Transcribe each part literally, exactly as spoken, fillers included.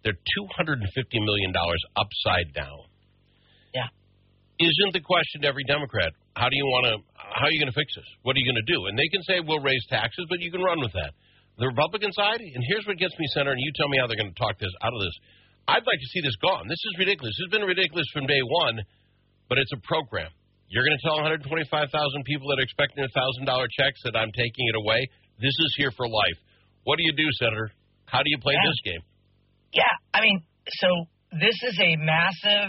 They're two hundred fifty million dollars upside down. Yeah. Isn't the question to every Democrat, how do you want to, how are you going to fix this? What are you going to do? And they can say, we'll raise taxes, but you can run with that. The Republican side, and here's what gets me, Senator, and you tell me how they're going to talk this out of this. I'd like to see this gone. This is ridiculous. This has been ridiculous from day one, but it's a program. You're going to tell one hundred twenty-five thousand people that are expecting one thousand dollars checks that I'm taking it away? This is here for life. What do you do, Senator? How do you play yeah. this game? Yeah, I mean, so this is a massive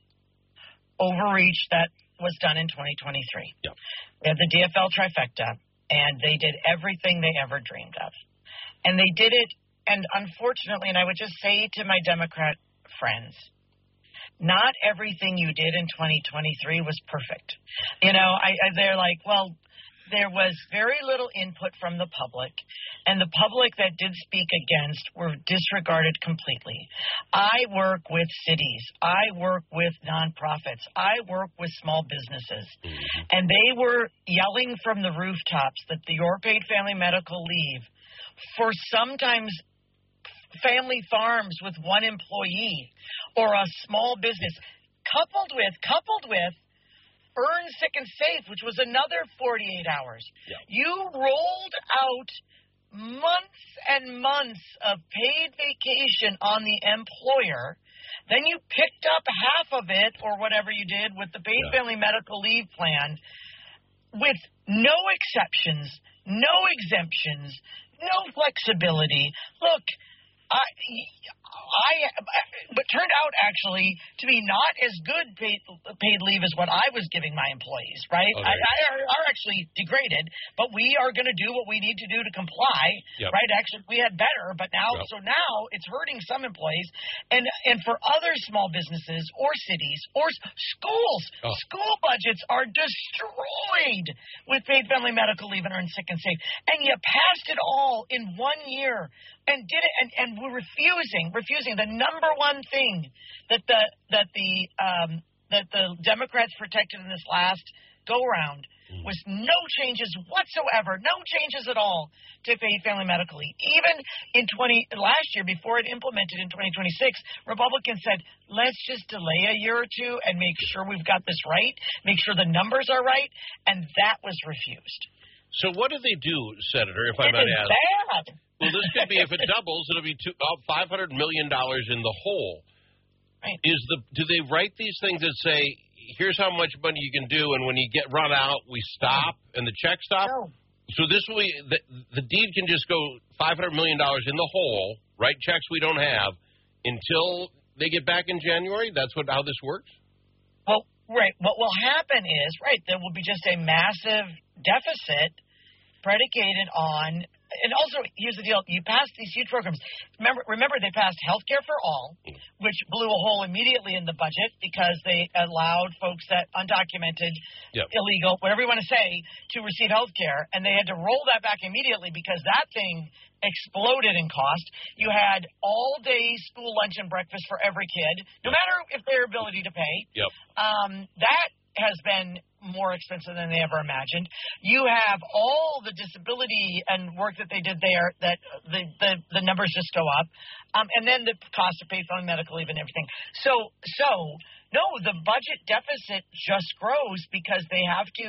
overreach that was done in twenty twenty-three. Yep. They had the D F L trifecta, and they did everything they ever dreamed of. And they did it, and unfortunately, and I would just say to my Democrat friends, not everything you did in twenty twenty-three was perfect. You know, I, I they're like, well, there was very little input from the public, and the public that did speak against were disregarded completely. I work with cities. I work with nonprofits. I work with small businesses. Mm-hmm. And they were yelling from the rooftops that the Your Paid Family Medical Leave for sometimes family farms with one employee or a small business, coupled with, coupled with, Earn Sick and Safe, which was another forty-eight hours. Yeah. You rolled out months and months of paid vacation on the employer. Then you picked up half of it or whatever you did with the paid yeah. family medical leave plan with no exceptions, no exemptions, no flexibility. Look, I, I, but turned out actually to be not as good paid, paid leave as what I was giving my employees, right? Okay. I, I are, are actually degraded, but we are going to do what we need to do to comply, yep. right? Actually, we had better, but now, yep. so now it's hurting some employees. And, and for other small businesses or cities or schools, oh. school budgets are destroyed with paid family medical leave and Earn Sick and Safe. And you passed it all in one year. And did it, and, and we're refusing, refusing the number one thing that the that the um, that the Democrats protected in this last go round mm. was no changes whatsoever, no changes at all to paid family medical leave. Even in twenty last year, before it implemented in twenty twenty-six, Republicans said, let's just delay a year or two and make sure we've got this right, make sure the numbers are right, and that was refused. So what do they do, Senator, if I it might is ask? Bad. Well, this could be, if it doubles, it'll be two, uh, five hundred million dollars in the hole. Right. Is the Do they write these things that say, here's how much money you can do, and when you get run out, we stop, and the check stop? No. So this will be, the, the deed can just go five hundred million dollars in the hole, write checks we don't have, until they get back in January? That's what how this works? Well, right. What will happen is, right, there will be just a massive deficit predicated on, and also, here's the deal, you passed these huge programs. Remember, remember they passed health care for all, which blew a hole immediately in the budget because they allowed folks that undocumented, yep. illegal, whatever you want to say, to receive health care, and they had to roll that back immediately because that thing exploded in cost. You had all-day school lunch and breakfast for every kid, no matter if their ability to pay. Yep. Um, that has been more expensive than they ever imagined. You have all the disability and work that they did there that the, the, the numbers just go up. Um, and then the cost of paid family medical leave and everything. So, so no, the budget deficit just grows because they have to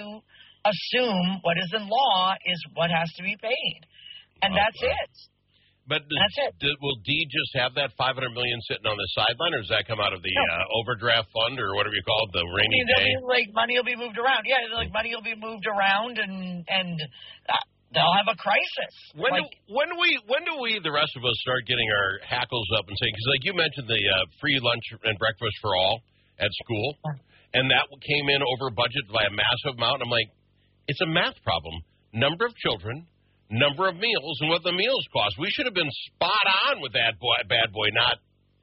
assume what is in law is what has to be paid. And oh, that's wow. it. But does, That's it. Do, will Dee just have that five hundred million dollars sitting on the sideline, or does that come out of the no. uh, overdraft fund, or whatever you call it, the rainy I mean, day? Be, like money will be moved around. Yeah, like money will be moved around, and and uh, they'll have a crisis. When like, do when do we when do we the rest of us start getting our hackles up and saying, because like you mentioned the uh, free lunch and breakfast for all at school, yeah. and that came in over budget by a massive amount. I'm like, it's a math problem. Number of children. Number of meals and what the meals cost. We should have been spot on with that boy, bad boy, not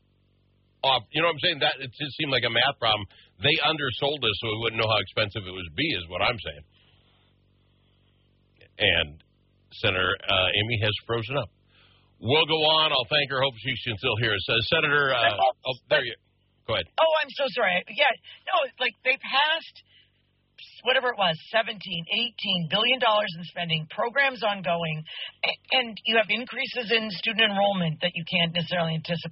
off. You know what I'm saying? That it just seemed like a math problem. They undersold us, so we wouldn't know how expensive it would be. Is what I'm saying. And Senator uh, Amy has frozen up. We'll go on. I'll thank her. Hope she can still hear us. Uh, Senator, uh, oh, there you go. Ahead. Oh, I'm so sorry. Yeah, no, it's like they passed. Whatever it was, seventeen, eighteen billion dollars in spending, programs ongoing, and you have increases in student enrollment that you can't necessarily anticipate.